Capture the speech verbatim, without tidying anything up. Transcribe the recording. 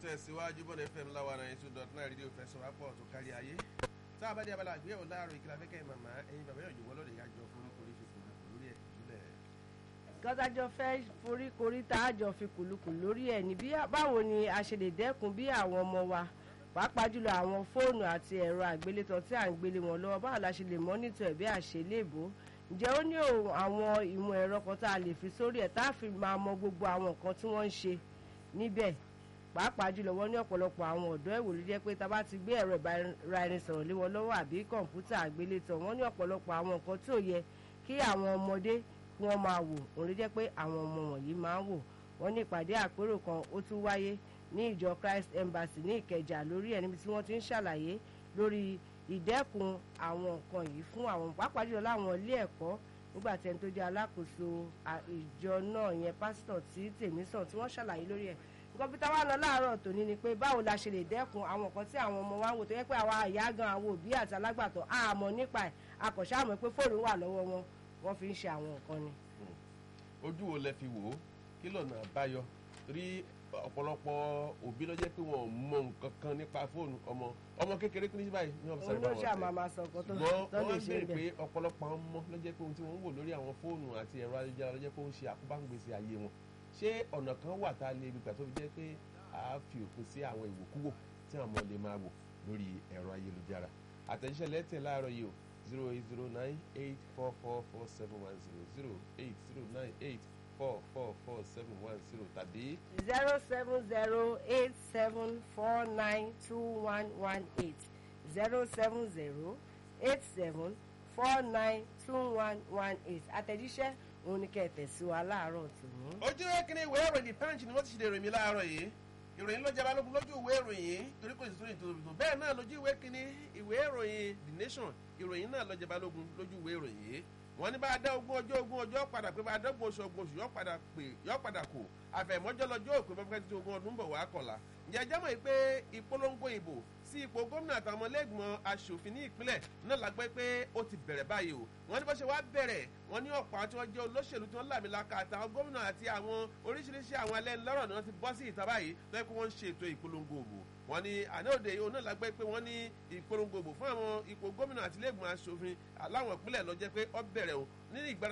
tẹ̀síwájú bọ́dẹ̀ fm láwa náà two dot nine rédíò fẹsọ̀ wápọ̀ tó kárí ayé tá a bá dé abala àgbéyẹ̀wò láàárọ̀ ìkìlá fẹ́kẹ́ màmá ẹ̀yin bàbá yóò jùwọ́ lóde ìyájọ fún orí fi kùlùkù lórí ẹ̀ jùlẹ̀. gọ́dájọ́ fẹ́ forí korí tá a jọ fi kùlùkù lórí ẹ̀ ní báwo ni a ṣe lè dẹ́kun bí àwọn ọmọ wa pàápàá jùlọ àwọn fóònù àti ẹ̀rọ àgbélétọ́ tí à ń gbélé wọn lọ́wọ́ báwo la ṣe lè mọ́nítọ̀ ẹ̀ bí àṣeléèbó ǹjẹ́ ó ní àwọn ìmọ̀ ẹ̀rọ kan tá a lè fi sórí ẹ̀ tá a fi máa mọ gbogbo àwọn nǹkan tí wọ́n ń ṣe níbẹ̀ pàápàá jùlọ wọ́n ní ọ̀pọ̀lọpọ̀ àwọn ọ̀dọ́ ẹ̀wò ló jẹ́ pé tá a bá ti gbé ẹ̀rọ ìbáraẹnisọ̀rọ̀ lé wọn lọ́wọ́ àbí kọ̀ǹpútà àgbélétọ̀ wọ́n ní ọ̀pọ̀lọpọ̀ àwọn nǹkan tí ò yẹ kí àwọn ọmọdé kí wọ́n máa wò òun ló jẹ́ pé àwọn ọmọ wọ̀nyí máa ń wò wọ́n ní ìpàdé àpérò kan ó tún wáyé ní ìjọ Christ Embassy ní Ìkẹjà lórí ẹ̀ níbi tí wọ́n ti ń ṣàlàyé lórí ìdẹ́kun àwọn nǹkan yìí fún àwọn pàápàá jùlọ láwọn ilé ẹ̀kọ́ nígbà tí ẹni tó jẹ́ alákòóso ìjọ náà yẹn pásítọ̀ tí Tèmísàn tí wọ́n ṣàlàyé lórí ẹ̀ nǹkan bí táwa lọ láàárọ̀ tòní ni pé báwo la ṣe lè dẹ́kun àwọn nǹkan tí àwọn ọmọ wa ń wò tó yẹ pé àwa ìyá gan àwọn òbí àti alágbàtọ́ àmọ́ nípa ẹ̀ akọ̀ṣà àmọ́ pé fóònù wà lọ́wọ́ wọn wọ́n fi ń ṣe àwọn nǹkan ni. ojú wo lẹ fi wò ó kí lọ́nà àbáyọ rí ọ̀pọ̀lọpọ̀ òbí ló jẹ́ pé wọn ò mọ nǹkan kan nípa fóònù ọmọ ọmọ kékeré kí ní báyìí ní ọ̀bùsà ìbáwọ̀ olóṣà máa sọ ọkọ tó lè ṣe bẹ́ẹ̀ pé ọ̀pọ̀lọpọ̀ àwọn ọmọ ló jẹ́ pé ohun tí wọ́n ń wò lórí àwọn fóònù àti ẹ̀rọ ayélujára ló jẹ́ pé ó ń ṣe àkóbáǹgbèsè ayé wọn ṣé ọ̀nà kan wà tá a lè gbà tó fi jẹ́ pé a fi òpin sí àwọn ìwòkúwò tí àwọn ọmọ lè máa wò lórí ẹ̀rọ ayélujára àtẹ̀jíṣẹ́ lẹ́tẹ̀ láàárọ̀ yìí o zero eight zero nine eight four four four seven one zero zero eight zero nine eight four four four seven one zero tàbí. zero seven zero eight seven four nine two one one eight zero seven zero eight seven four nine two one one eight àtẹ̀jíṣẹ́ òun ni kẹ́ ẹ̀ tẹ̀sí wa láàárọ̀ tòun. ojú ẹ̀kíní ìwé ìròyìn punch ni wọ́n ti ṣe ìròyìn mi láàárọ̀ yìí ìròyìn ló jẹba lógun lójú ìwé ìròyìn torí kò sì tó ìtòrò ìtòrò bẹ́ẹ̀ náà lójú ìwé kíní ìwé ìròyìn The Nation ìròyìn náà ló jẹba lógun lójú ìwé ìròyìn yìí wọ́n ní bá a dá ogún ọjọ́ ogún ọjọ́ padà pé bá a dọ́gbọ̀n oṣù ọgbọ̀n oṣù yọ padà pé yọ padà kù àfẹ̀mọ́jọ́ lọ́jọ́ òpin bá fẹ́ tí ogún ọdún bọ̀ wá kọ̀la ǹjẹ́ ẹ jámọ̀ pé ìpolongo ìbò sí ipò gómìnà àtàwọn ọmọlẹ́gbọ̀n aṣòfin ní ìpínlẹ̀ náà la gbọ́ pé ó ti bẹ̀rẹ̀ báyìí o wọ́n ní bó ṣe wá bẹ̀rẹ̀ wọ́n ní ọ̀pọ̀ àwọn tí wọ́n jẹ́ olóṣèlú tí wọ́n làmìlaka àtàwọn gómìnà àti àwọn oríṣiríṣi àwọn alẹ́nulọ́rọ̀ ni wọ́n ti bọ́ sí ìta báyìí tó yẹ kó wọ́n ń ṣe ètò ìpolongo ìbò wọ́n ní àná òde yìí náà la gbọ́ pé wọ́n ní ìpolongo ìbò fún àwọn ipò gómìnà àti ilé ìgbìmọ̀ aṣòfin láwọn ìpínlẹ̀ ló jẹ́ pé ó bẹ̀rẹ̀ o nínú ìgbára